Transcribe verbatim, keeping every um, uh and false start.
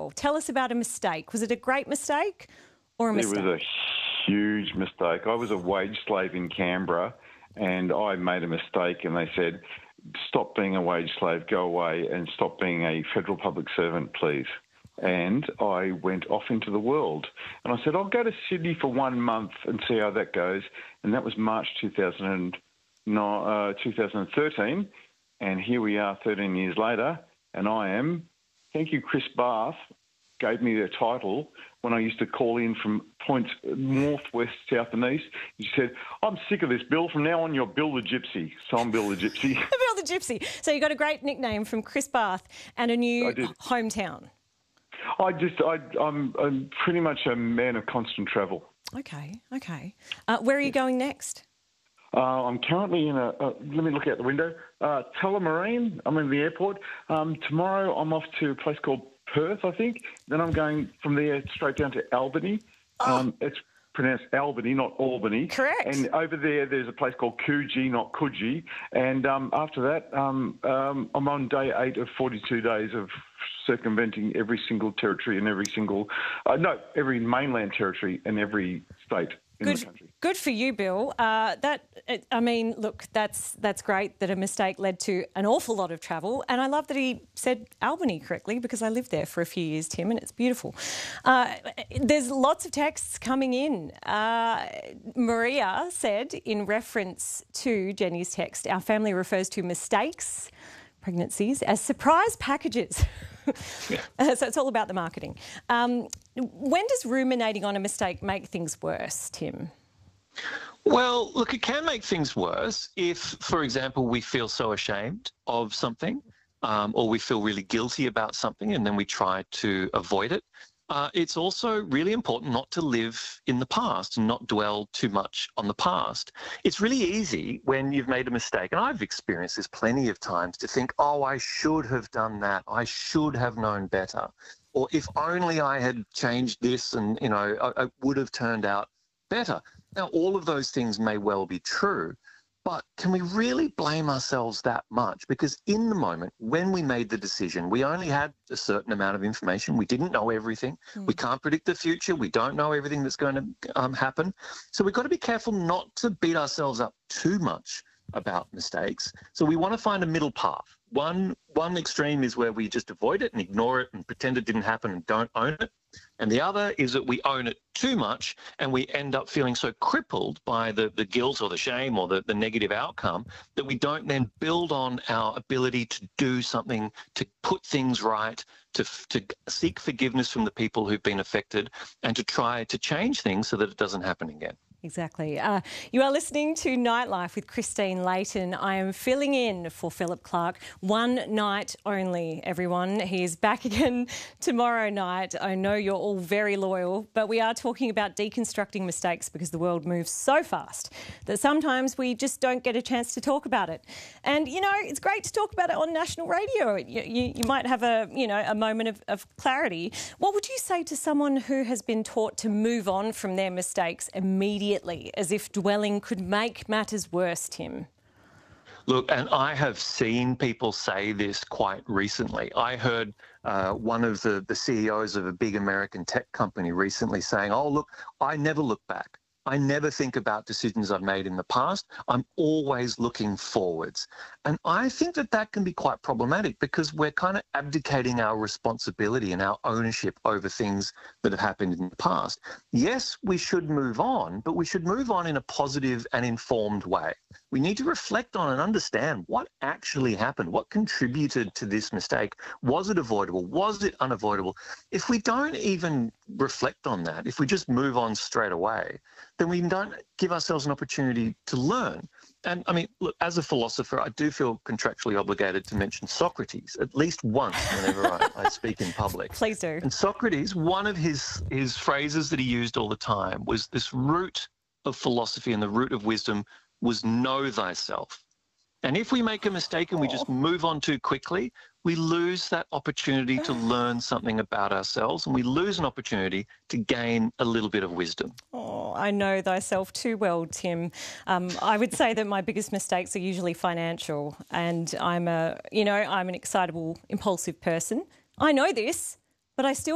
well. Tell us about a mistake. Was it a great mistake or a mistake? It was a huge mistake. I was a wage slave in Canberra and I made a mistake and they said, stop being a wage slave, go away and stop being a federal public servant, please. And I went off into the world. And I said, I'll go to Sydney for one month and see how that goes. And that was March two thousand thirteen. And here we are thirteen years later. And I am, thank you, Chris Barth, gave me the title when I used to call in from points north, west, south and east. He said, I'm sick of this, Bill. From now on, you're Bill the Gypsy. So I'm Bill the Gypsy. Bill the Gypsy. So you got a great nickname from Chris Barth and a new hometown. I just, I, I'm, I'm pretty much a man of constant travel. Okay, okay. Uh, where are you going next? Uh, I'm currently in a, uh, let me look out the window, uh, Tullamarine. I'm in the airport. Um, tomorrow I'm off to a place called Perth, I think. Then I'm going from there straight down to Albany. Oh. Um, it's pronounced Albany, not Albany. Correct. And over there, there's a place called Coogee, not Coogee. And um, after that, um, um, I'm on day eight of forty-two days of circumventing every single territory and every single, uh, no, every mainland territory and every state in good, the country. Good for you, Bill. Uh, that, I mean, look, that's that's great that a mistake led to an awful lot of travel. And I love that he said Albany correctly because I lived there for a few years, Tim, and it's beautiful. Uh, there's lots of texts coming in. Uh, Maria said, in reference to Jenny's text, our family refers to mistakes, pregnancies, as surprise packages. Yeah. So it's all about the marketing. Um, when does ruminating on a mistake make things worse, Tim? Well, look, it can make things worse if, for example, we feel so ashamed of something um, or we feel really guilty about something and then we try to avoid it. Uh, it's also really important not to live in the past and not dwell too much on the past. It's really easy when you've made a mistake, and I've experienced this plenty of times, to think, oh, I should have done that. I should have known better. Or if only I had changed this and, you know, I, I would have turned out better. Now, all of those things may well be true, but can we really blame ourselves that much? Because in the moment, when we made the decision, we only had a certain amount of information. We didn't know everything. Mm. We can't predict the future. We don't know everything that's going to um, happen. So we've got to be careful not to beat ourselves up too much about mistakes. So we want to find a middle path. One, one extreme is where we just avoid it and ignore it and pretend it didn't happen and don't own it. And the other is that we own it too much and we end up feeling so crippled by the, the guilt or the shame or the, the negative outcome that we don't then build on our ability to do something, to put things right, to, to seek forgiveness from the people who've been affected and to try to change things so that it doesn't happen again. Exactly. Uh, you are listening to Nightlife with Christine Layton. I am filling in for Philip Clark. One night only, everyone. He is back again tomorrow night. I know you're all very loyal, but we are talking about deconstructing mistakes because the world moves so fast that sometimes we just don't get a chance to talk about it. And, you know, it's great to talk about it on national radio. You, you, you might have a, you know, a moment of, of clarity. What would you say to someone who has been taught to move on from their mistakes immediately? As if dwelling could make matters worse, Tim? Look, and I have seen people say this quite recently. I heard uh, one of the, the C E Os of a big American tech company recently saying, oh, look, I never look back. I never think about decisions I've made in the past. I'm always looking forwards. And I think that that can be quite problematic because we're kind of abdicating our responsibility and our ownership over things that have happened in the past. Yes, we should move on, but we should move on in a positive and informed way. We need to reflect on and understand what actually happened, what contributed to this mistake. Was it avoidable? Was it unavoidable? If we don't even reflect on that, if we just move on straight away, then we don't give ourselves an opportunity to learn. And I mean, look, as a philosopher, I do feel contractually obligated to mention Socrates at least once whenever I, I speak in public. Please do. And Socrates, one of his, his phrases that he used all the time was this root of philosophy and the root of wisdom was know thyself. And if we make a mistake and we just move on too quickly, we lose that opportunity to learn something about ourselves and we lose an opportunity to gain a little bit of wisdom. Oh, I know thyself too well, Tim. Um, I would say that my biggest mistakes are usually financial and I'm a, you know, I'm an excitable, impulsive person. I know this, but I still